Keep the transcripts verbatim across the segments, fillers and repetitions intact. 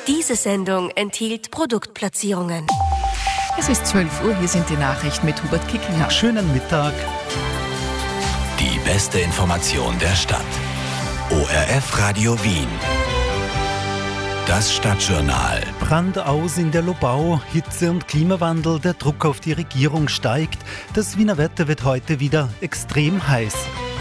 Diese Sendung enthielt Produktplatzierungen. Es ist zwölf Uhr, hier sind die Nachrichten mit Hubert Kickinger. Schönen Mittag. Die beste Information der Stadt. O R F Radio Wien. Das Stadtjournal. Brand aus in der Lobau, Hitze und Klimawandel, der Druck auf die Regierung steigt. Das Wiener Wetter wird heute wieder extrem heiß.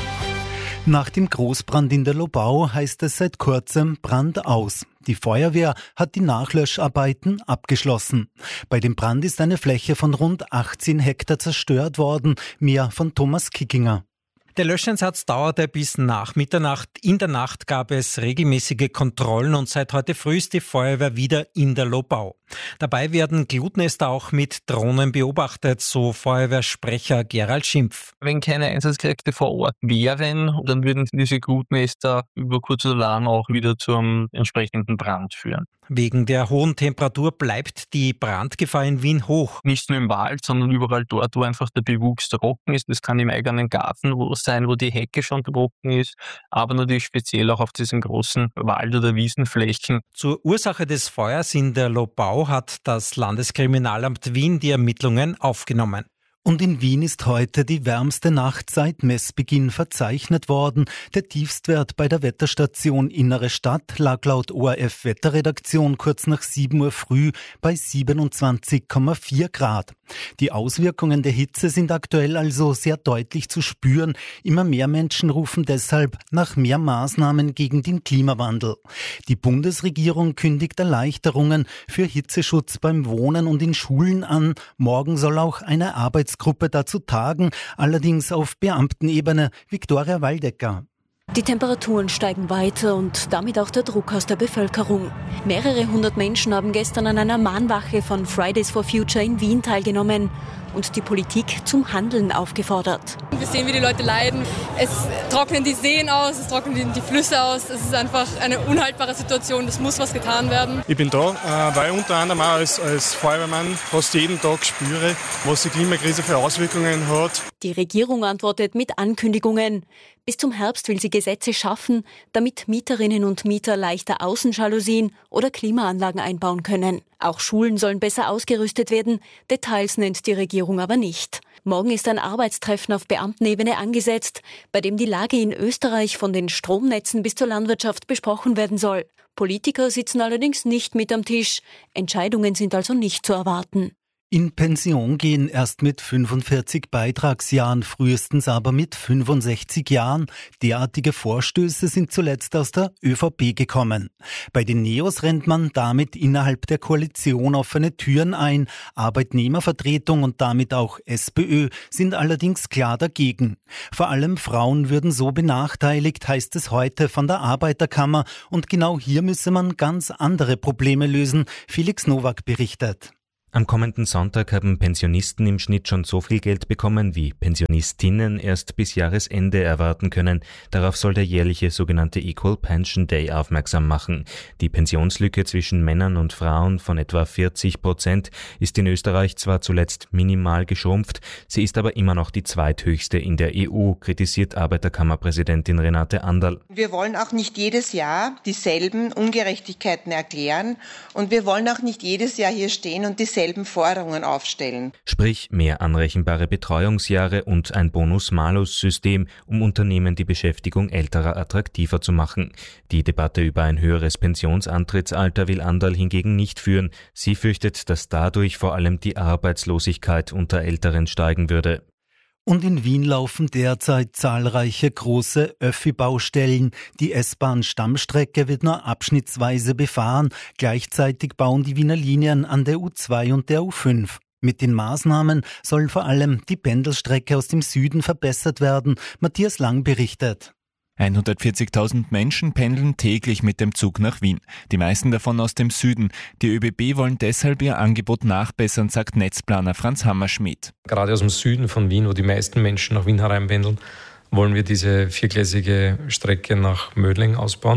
Nach dem Großbrand in der Lobau heißt es seit kurzem Brand aus. Die Feuerwehr hat die Nachlöscharbeiten abgeschlossen. Bei dem Brand ist eine Fläche von rund achtzehn Hektar zerstört worden. Mehr von Thomas Kickinger. Der Löscheinsatz dauerte bis nach Mitternacht. In der Nacht gab es regelmäßige Kontrollen und seit heute früh ist die Feuerwehr wieder in der Lobau. Dabei werden Glutnester auch mit Drohnen beobachtet, so Feuerwehrsprecher Gerald Schimpf. Wenn keine Einsatzkräfte vor Ort wären, dann würden diese Glutnester über kurz oder lang auch wieder zum entsprechenden Brand führen. Wegen der hohen Temperatur bleibt die Brandgefahr in Wien hoch. Nicht nur im Wald, sondern überall dort, wo einfach der Bewuchs trocken ist. Das kann im eigenen Garten sein, wo die Hecke schon trocken ist, aber natürlich speziell auch auf diesen großen Wald- oder Wiesenflächen. Zur Ursache des Feuers in der Lobau hat das Landeskriminalamt Wien die Ermittlungen aufgenommen. Und in Wien ist heute die wärmste Nacht seit Messbeginn verzeichnet worden. Der Tiefstwert bei der Wetterstation Innere Stadt lag laut O R F Wetterredaktion kurz nach sieben Uhr früh bei siebenundzwanzig Komma vier Grad. Die Auswirkungen der Hitze sind aktuell also sehr deutlich zu spüren. Immer mehr Menschen rufen deshalb nach mehr Maßnahmen gegen den Klimawandel. Die Bundesregierung kündigt Erleichterungen für Hitzeschutz beim Wohnen und in Schulen an. Morgen soll auch eine Arbeits Gruppe dazu tagen, allerdings auf Beamtenebene. Viktoria Waldecker. Die Temperaturen steigen weiter und damit auch der Druck aus der Bevölkerung. Mehrere hundert Menschen haben gestern an einer Mahnwache von Fridays for Future in Wien teilgenommen und die Politik zum Handeln aufgefordert. Wir sehen, wie die Leute leiden. Es trocknen die Seen aus, es trocknen die Flüsse aus. Es ist einfach eine unhaltbare Situation. Es muss was getan werden. Ich bin da, weil ich unter anderem auch als, als Feuerwehrmann fast jeden Tag spüre, was die Klimakrise für Auswirkungen hat. Die Regierung antwortet mit Ankündigungen. Bis zum Herbst will sie Gesetze schaffen, damit Mieterinnen und Mieter leichter Außenjalousien oder Klimaanlagen einbauen können. Auch Schulen sollen besser ausgerüstet werden. Details nennt die Regierung aber nicht. Morgen ist ein Arbeitstreffen auf Beamtenebene angesetzt, bei dem die Lage in Österreich von den Stromnetzen bis zur Landwirtschaft besprochen werden soll. Politiker sitzen allerdings nicht mit am Tisch. Entscheidungen sind also nicht zu erwarten. In Pension gehen erst mit fünfundvierzig Beitragsjahren, frühestens aber mit fünfundsechzig Jahren. Derartige Vorstöße sind zuletzt aus der ÖVP gekommen. Bei den Neos rennt man damit innerhalb der Koalition offene Türen ein. Arbeitnehmervertretung und damit auch SPÖ sind allerdings klar dagegen. Vor allem Frauen würden so benachteiligt, heißt es heute von der Arbeiterkammer. Und genau hier müsse man ganz andere Probleme lösen. Felix Nowak berichtet. Am kommenden Sonntag haben Pensionisten im Schnitt schon so viel Geld bekommen, wie Pensionistinnen erst bis Jahresende erwarten können. Darauf soll der jährliche sogenannte Equal Pension Day aufmerksam machen. Die Pensionslücke zwischen Männern und Frauen von etwa vierzig Prozent ist in Österreich zwar zuletzt minimal geschrumpft, sie ist aber immer noch die zweithöchste in der E U, kritisiert Arbeiterkammerpräsidentin Renate Anderl. Wir wollen auch nicht jedes Jahr dieselben Ungerechtigkeiten erklären und wir wollen auch nicht jedes Jahr hier stehen und dieselben Forderungen aufstellen. Sprich mehr anrechenbare Betreuungsjahre und ein Bonus-Malus-System, um Unternehmen die Beschäftigung Älterer attraktiver zu machen. Die Debatte über ein höheres Pensionsantrittsalter will Anderl hingegen nicht führen. Sie fürchtet, dass dadurch vor allem die Arbeitslosigkeit unter Älteren steigen würde. Und in Wien laufen derzeit zahlreiche große Öffi-Baustellen. Die S-Bahn-Stammstrecke wird nur abschnittsweise befahren. Gleichzeitig bauen die Wiener Linien an der U zwei und der U fünf. Mit den Maßnahmen soll vor allem die Pendelstrecke aus dem Süden verbessert werden. Matthias Lang berichtet. hundertvierzigtausend Menschen pendeln täglich mit dem Zug nach Wien. Die meisten davon aus dem Süden. Die ÖBB wollen deshalb ihr Angebot nachbessern, sagt Netzplaner Franz Hammerschmidt. Gerade aus dem Süden von Wien, wo die meisten Menschen nach Wien hereinpendeln, wollen wir diese viergleisige Strecke nach Mödling ausbauen.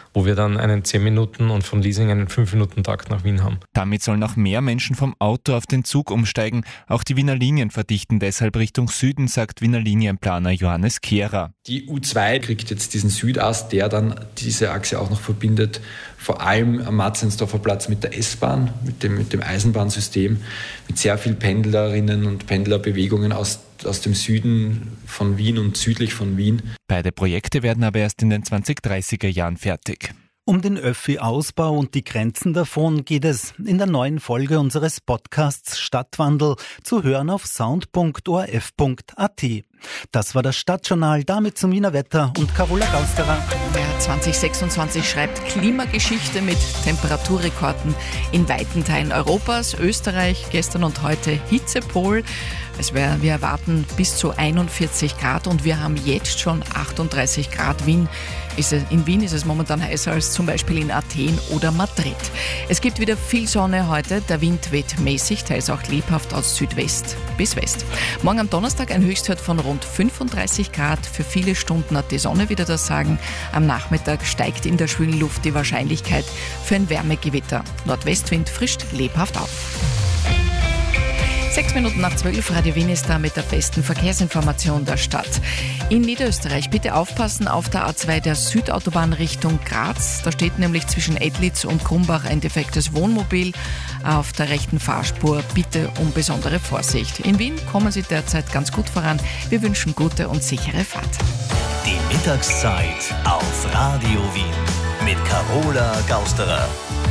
wo wir dann einen zehn Minuten und von Liesing einen fünf Minuten Takt nach Wien haben. Damit sollen auch mehr Menschen vom Auto auf den Zug umsteigen. Auch die Wiener Linien verdichten deshalb Richtung Süden, sagt Wiener Linienplaner Johannes Kehrer. Die U zwei kriegt jetzt diesen Südast, der dann diese Achse auch noch verbindet, vor allem am Matzensdorfer Platz mit der S-Bahn, mit dem, mit dem Eisenbahnsystem, mit sehr vielen Pendlerinnen und Pendlerbewegungen aus, aus dem Süden von Wien und südlich von Wien. Beide Projekte werden aber erst in den zwanzig-dreißiger Jahren fertig. Um den Öffi-Ausbau und die Grenzen davon geht es in der neuen Folge unseres Podcasts Stadtwandel, zu hören auf sound punkt o r f punkt a t. Das war das Stadtjournal, damit zum Wiener Wetter und Carola Gausterer. Der zwanzig sechsundzwanzig schreibt Klimageschichte mit Temperaturrekorden in weiten Teilen Europas. Österreich gestern und heute Hitzepol. Es wär, wir erwarten bis zu einundvierzig Grad und wir haben jetzt schon achtunddreißig Grad. Wien ist es, in Wien ist es momentan heißer als zum Beispiel in Athen oder Madrid. Es gibt wieder viel Sonne heute. Der Wind weht mäßig, teils auch lebhaft aus Südwest bis West. Morgen am Donnerstag ein Höchstwert von rund fünfunddreißig Grad. Für viele Stunden hat die Sonne wieder das Sagen. Am Nachmittag steigt in der schwülen Luft die Wahrscheinlichkeit für ein Wärmegewitter. Nordwestwind frischt lebhaft auf. Sechs Minuten nach zwölf, Radio Wien ist da mit der besten Verkehrsinformation der Stadt. In Niederösterreich bitte aufpassen auf der A zwei der Südautobahn Richtung Graz. Da steht nämlich zwischen Edlitz und Krumbach ein defektes Wohnmobil. Auf der rechten Fahrspur bitte um besondere Vorsicht. In Wien kommen Sie derzeit ganz gut voran. Wir wünschen gute und sichere Fahrt. Die Mittagszeit auf Radio Wien mit Carola Gausterer.